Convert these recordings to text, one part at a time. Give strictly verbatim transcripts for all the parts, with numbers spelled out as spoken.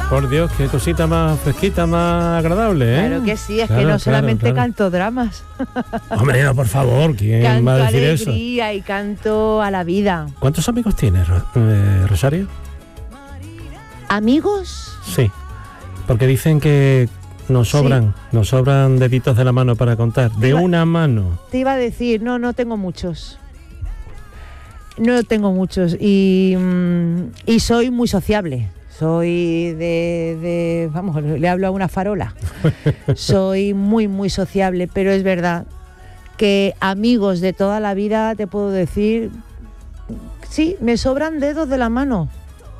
Por Dios, qué cosita más fresquita, más agradable, ¿eh? Claro que sí, es claro, que no claro, solamente claro. canto dramas. Hombre, no, por favor, ¿quién Canto va a decir eso? alegría y canto a la vida. ¿Cuántos amigos tienes, Ro- eh, Rosario? ¿Amigos? Sí, porque dicen que nos sobran, sí. nos sobran deditos de la mano para contar, de iba, una mano. Te iba a decir, no, no tengo muchos. No tengo muchos y, y soy muy sociable. Soy de, de, vamos, le hablo a una farola. Soy muy, muy sociable, pero es verdad que amigos de toda la vida, te puedo decir, sí, me sobran dedos de la mano.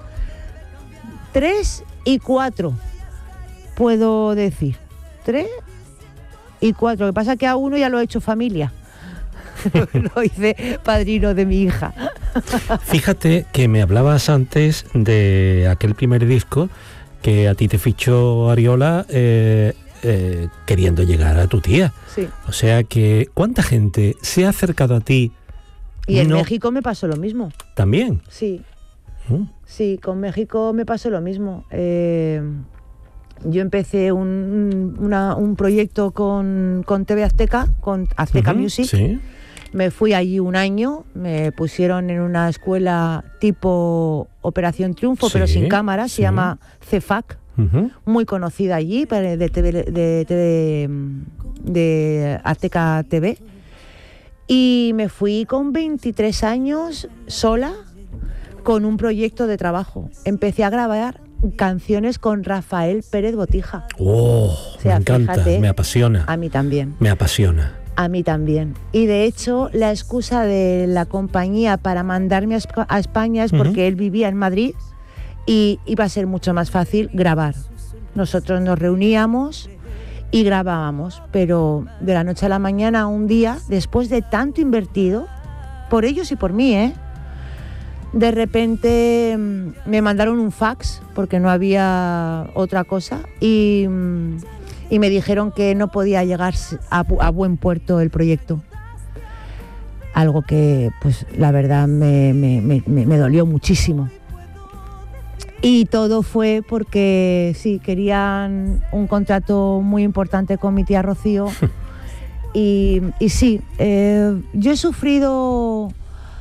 Tres y cuatro, puedo decir. Tres y cuatro. Lo que pasa es que a uno ya lo he hecho familia. Lo hice padrino de mi hija. Fíjate que me hablabas antes de aquel primer disco que a ti te fichó Ariola eh, eh, queriendo llegar a tu tía. Sí. O sea que, ¿cuánta gente se ha acercado a ti? Y en no... México me pasó lo mismo. ¿También? Sí. ¿Mm? Sí, con México me pasó lo mismo. Eh, yo empecé un, una, un proyecto con, con T V Azteca, con Azteca uh-huh, Music. Sí. Me fui allí un año, me pusieron en una escuela tipo Operación Triunfo, sí, pero sin cámara, sí. Se llama C E F A C, uh-huh. Muy conocida allí, de, T V, de, de, de Azteca T V. Y me fui con veintitrés años sola, con un proyecto de trabajo. Empecé a grabar canciones con Rafael Pérez Botija. ¡Oh! O sea, me encanta, fíjate, me apasiona. A mí también. Me apasiona. A mí también. Y de hecho, la excusa de la compañía para mandarme a, Esp- a España es porque uh-huh. él vivía en Madrid y iba a ser mucho más fácil grabar. Nosotros nos reuníamos y grabábamos, pero de la noche a la mañana, un día, después de tanto invertido, por ellos y por mí, ¿eh? De repente me mandaron un fax, porque no había otra cosa, y... y me dijeron que no podía llegar a, a buen puerto el proyecto. Algo que, pues, la verdad me, me, me, me dolió muchísimo. Y todo fue porque, sí, querían un contrato muy importante con mi tía Rocío. y, y sí, eh, yo he sufrido...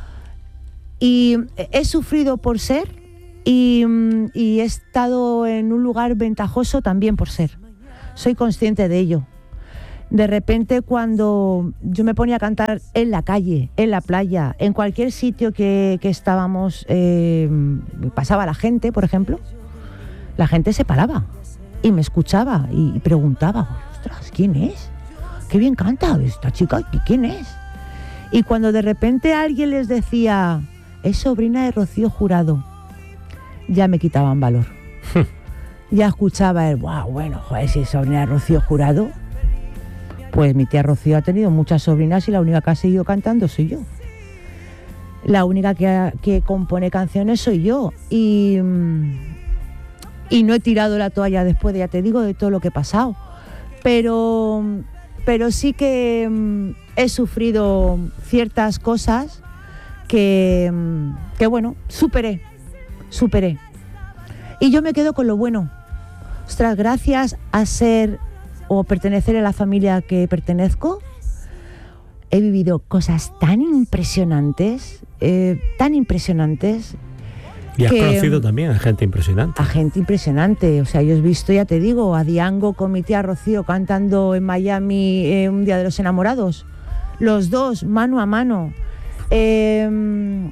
Y he sufrido por ser y, y he estado en un lugar ventajoso también por ser. Soy consciente de ello. De repente, cuando yo me ponía a cantar en la calle, en la playa, en cualquier sitio que, que estábamos, eh, pasaba la gente, por ejemplo, la gente se paraba y me escuchaba y preguntaba, ostras, ¿quién es? Qué bien canta esta chica, ¿quién es? Y cuando de repente alguien les decía, es sobrina de Rocío Jurado, ya me quitaban valor. Ya escuchaba el, wow, bueno, joder, si es sobrina de Rocío Jurado, pues mi tía Rocío ha tenido muchas sobrinas y la única que ha seguido cantando soy yo. La única que, que compone canciones soy yo. Y, y no he tirado la toalla después de, ya te digo, de todo lo que he pasado. Pero, pero sí que um, he sufrido ciertas cosas que, um, que bueno, superé, superé. Y yo me quedo con lo bueno. Ostras, gracias a ser o pertenecer a la familia que pertenezco, he vivido cosas tan impresionantes, eh, tan impresionantes. Y has que, conocido también a gente impresionante. A gente impresionante. O sea, yo he visto, ya te digo, a Diango con mi tía Rocío cantando en Miami eh, un Día de los Enamorados. Los dos, mano a mano. Eh,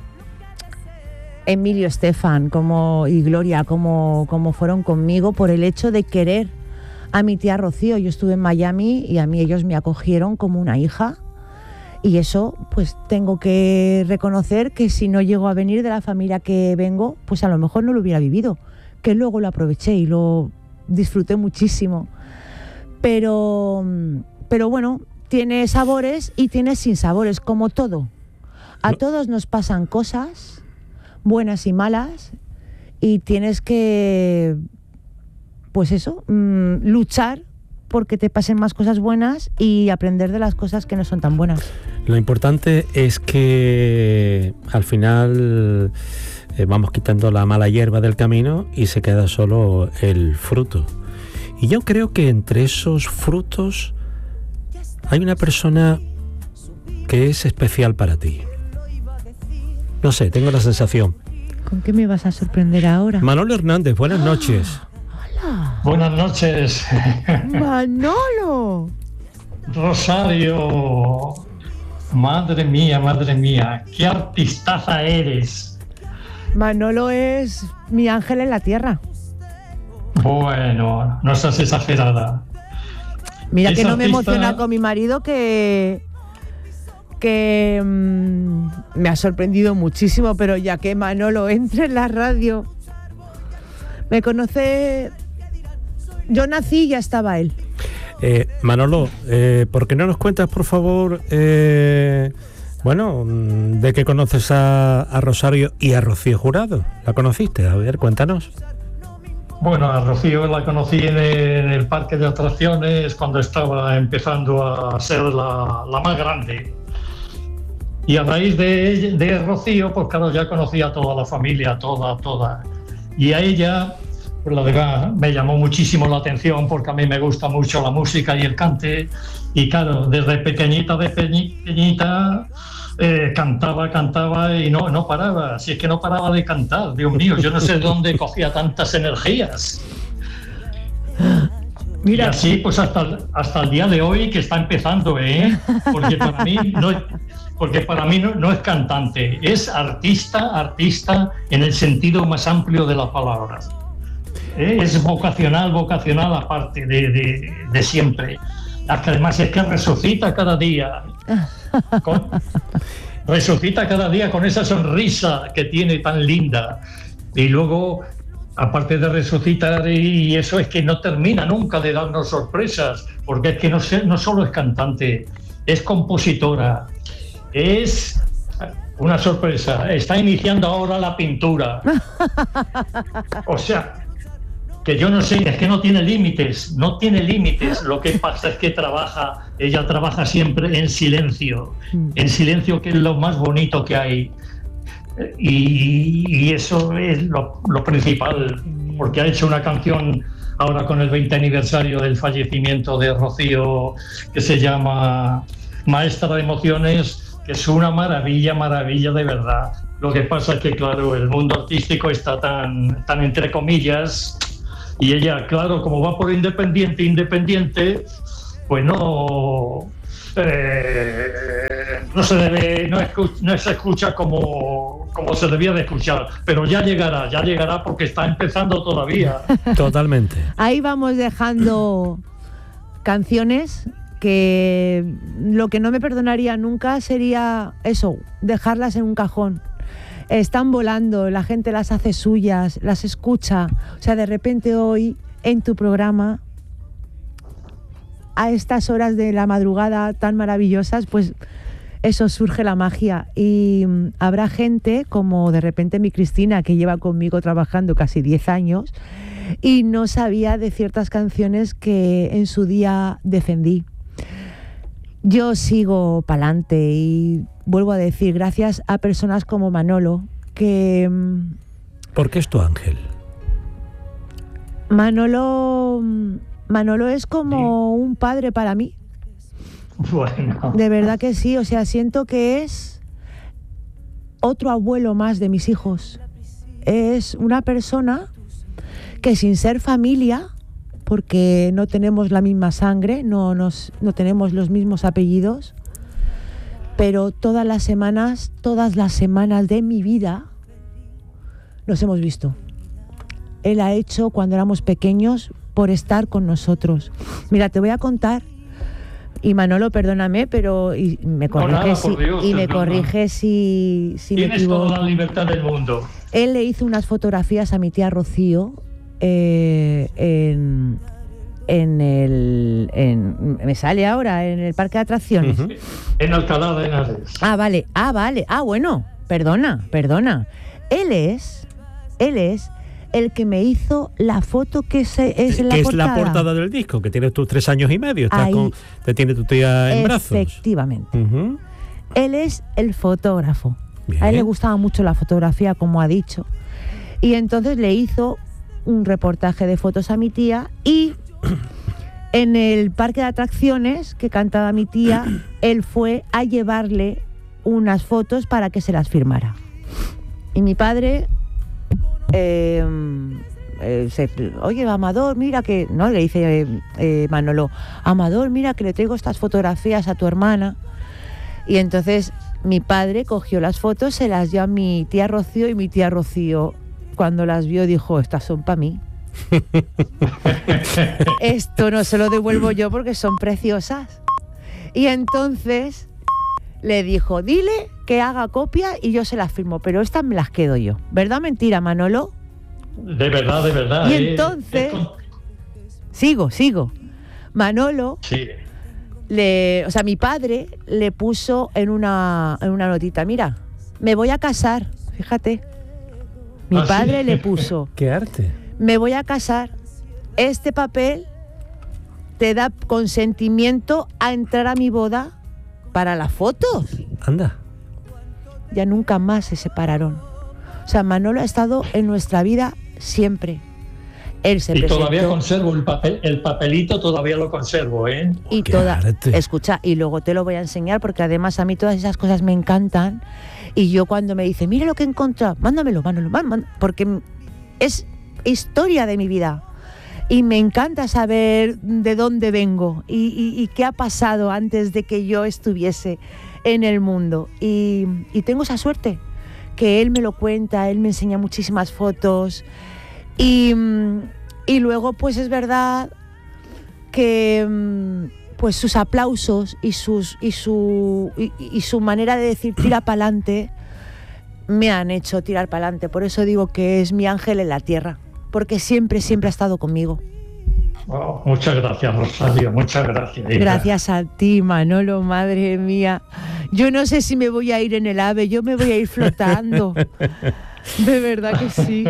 Emilio Estefan como, y Gloria como, como fueron conmigo por el hecho de querer a mi tía Rocío. Yo estuve en Miami y a mí ellos me acogieron como una hija y eso pues tengo que reconocer que si no llego a venir de la familia que vengo, pues a lo mejor no lo hubiera vivido, que luego lo aproveché y lo disfruté muchísimo. Pero, pero bueno, tiene sabores y tiene sinsabores, como todo. A todos nos pasan cosas buenas y malas y tienes que, pues eso, mmm, luchar porque te pasen más cosas buenas y aprender de las cosas que no son tan buenas. Lo importante es que al final eh, vamos quitando la mala hierba del camino y se queda solo el fruto. Y yo creo que entre esos frutos hay una persona que es especial para ti. No sé, tengo la sensación. ¿Con qué me vas a sorprender ahora? Manolo Hernández, buenas noches. ¡Hola! Buenas noches. ¡Manolo! Rosario, madre mía, madre mía, qué artistaza eres. Manolo es mi ángel en la tierra. Bueno, no seas exagerada. Mira Es que no me artista- emociona con mi marido que que mm, me ha sorprendido muchísimo, pero ya que Manolo entre en la radio, me conoce. Yo nací y ya estaba él. Eh, Manolo, eh, ¿por qué no nos cuentas, por favor, eh, bueno, mm, de qué conoces a, a Rosario y a Rocío Jurado? ¿La conociste? A ver, cuéntanos. Bueno, a Rocío la conocí en el, en el parque de atracciones cuando estaba empezando a ser la, la más grande. Y a raíz de, de Rocío, pues claro, ya conocía a toda la familia, toda, toda. Y a ella, pues la verdad, me llamó muchísimo la atención porque a mí me gusta mucho la música y el cante. Y claro, desde pequeñita, de pequeñita, eh, cantaba, cantaba y no, no paraba. Si es que no paraba de cantar, Dios mío, yo no sé de dónde cogía tantas energías. Mira. Y así, pues hasta, el- hasta el día de hoy que está empezando, ¿eh? Porque para mí no, porque para mí no, no es cantante, es artista, artista en el sentido más amplio de la palabra. ¿Eh? Es vocacional, vocacional aparte de, de, de siempre. Además es que resucita cada día. Con- resucita cada día con esa sonrisa que tiene tan linda. Y luego, aparte de resucitar, y eso es que no termina nunca de darnos sorpresas, porque es que no, sé, no solo es cantante, es compositora, es una sorpresa, está iniciando ahora la pintura. O sea, que yo no sé, es que no tiene límites, no tiene límites. Lo que pasa es que trabaja, ella trabaja siempre en silencio, en silencio, que es lo más bonito que hay. Y, y eso es lo, lo principal, porque ha hecho una canción ahora con el veinte aniversario del fallecimiento de Rocío, que se llama Maestra de Emociones, que es una maravilla, maravilla de verdad. Lo que pasa es que, claro, el mundo artístico está tan, tan entre comillas, y ella, claro, como va por independiente, independiente, pues no... Eh, no se debe, no, escucha, no se escucha como, como se debía de escuchar, pero ya llegará, ya llegará porque está empezando todavía. Totalmente. Ahí vamos dejando canciones que lo que no me perdonaría nunca sería eso, dejarlas en un cajón. Están volando, la gente las hace suyas, las escucha. O sea, de repente hoy en tu programa, a estas horas de la madrugada tan maravillosas, pues eso, surge la magia. Y mm, habrá gente como de repente mi Cristina, que lleva conmigo trabajando casi diez años y no sabía de ciertas canciones que en su día defendí. Yo sigo pa'lante y vuelvo a decir, gracias a personas como Manolo, que... mm, ¿Por qué es tu ángel? Manolo... mm, Manolo es como un padre para mí. Bueno, De verdad que sí, o sea, siento que es otro abuelo más de mis hijos. Es una persona que sin ser familia, porque no tenemos la misma sangre, no, nos, no tenemos los mismos apellidos, pero todas las semanas, todas las semanas de mi vida nos hemos visto. Él ha hecho cuando éramos pequeños por estar con nosotros. Mira, te voy a contar, y Manolo, perdóname, pero y me No, corrige nada, si, por Dios, y me perdona. corrige si, si me tienes equivoco. toda la libertad del mundo. Él le hizo unas fotografías a mi tía Rocío eh, en, en el... En, me sale ahora, en el parque de atracciones. Ujú. En Alcalá de Henares. Ah, vale, ah, vale, ah, bueno, perdona, perdona. Él es, él es el que me hizo la foto que se, es la que es portada. la portada del disco, que tienes tus tres años y medio, estás Ahí. con, te tiene tu tía en brazos. Efectivamente. Ujú. Él es el fotógrafo. Bien. A él le gustaba mucho la fotografía, como ha dicho. Y entonces le hizo un reportaje de fotos a mi tía y en el parque de atracciones que cantaba mi tía, él fue a llevarle unas fotos para que se las firmara. Y mi padre, eh, eh, se, oye, Amador, mira que... No, le dice eh, eh, Manolo, Amador, mira que le traigo estas fotografías a tu hermana. Y entonces mi padre cogió las fotos, se las dio a mi tía Rocío y mi tía Rocío, cuando las vio, dijo, estas son para mí. Esto no se lo devuelvo yo porque son preciosas. Y entonces le dijo, dile que haga copia y yo se las firmo, pero estas me las quedo yo. ¿Verdad o mentira, Manolo? De verdad, de verdad. Y eh, entonces, con... sigo, sigo. Manolo, sí. le, o sea, mi padre le puso en una, en una notita, mira, me voy a casar, fíjate. Mi ¿Ah, padre sí? le puso, ¡Qué arte! me voy a casar, este papel te da consentimiento a entrar a mi boda para las fotos. Anda. Ya nunca más se separaron. O sea, Manolo ha estado en nuestra vida siempre. Él se y presentó, todavía conservo el papel, el papelito todavía lo conservo, ¿eh? y ¡Qué toda, arte! escucha, y luego te lo voy a enseñar porque además a mí todas esas cosas me encantan y yo cuando me dice, mira lo que he encontrado, mándamelo, mándamelo, mándamelo, porque es historia de mi vida y me encanta saber de dónde vengo y, y, y qué ha pasado antes de que yo estuviese en el mundo y, y tengo esa suerte que él me lo cuenta, él me enseña muchísimas fotos y, y luego pues es verdad que pues sus aplausos y, sus, y, su, y, y su manera de decir tira pa'lante me han hecho tirar pa'lante. Por eso digo que es mi ángel en la tierra, porque siempre, siempre ha estado conmigo. Oh, muchas gracias, Rosario, muchas gracias. Hija. Gracias a ti, Manolo, madre mía. Yo no sé si me voy a ir en el AVE, yo me voy a ir flotando. De verdad que sí.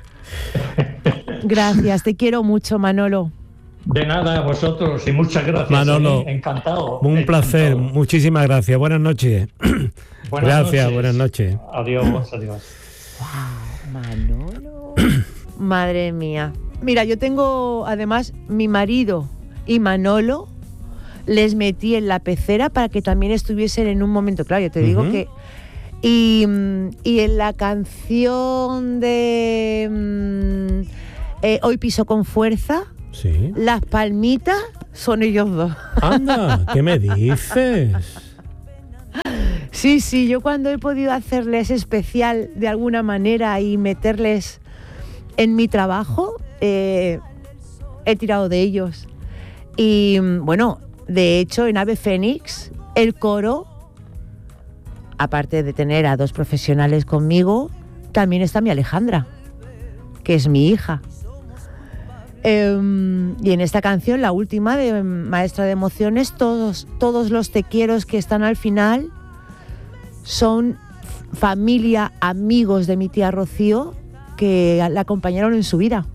Gracias, te quiero mucho, Manolo. De nada a vosotros y muchas gracias. Manolo, ¿eh? Encantado. Un encantado. placer, muchísimas gracias. Buenas noches. Buenas Gracias, noches. buenas noches. Adiós, adiós. Wow, Manolo. Madre mía. Mira, yo tengo además mi marido y Manolo les metí en la pecera para que también estuviesen en un momento, claro, yo te digo Uh-huh. que y, y en la canción de mm, eh, Hoy piso con fuerza, Sí. las palmitas son ellos dos. Anda, ¿qué me dices? Sí, sí, yo cuando he podido hacerles especial de alguna manera y meterles en mi trabajo, eh, he tirado de ellos. Y bueno, de hecho en Ave Fénix, el coro, aparte de tener a dos profesionales conmigo, también está mi Alejandra, que es mi hija. Eh, y en esta canción, la última de Maestra de Emociones, todos, todos los te quieros que están al final son familia, amigos de mi tía Rocío que la acompañaron en su vida.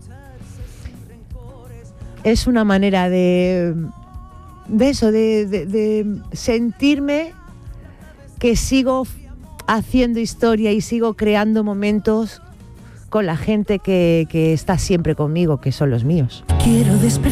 Es una manera de, de eso, de, de, de sentirme que sigo haciendo historia y sigo creando momentos con la gente que, que está siempre conmigo, que son los míos. Quiero despertar.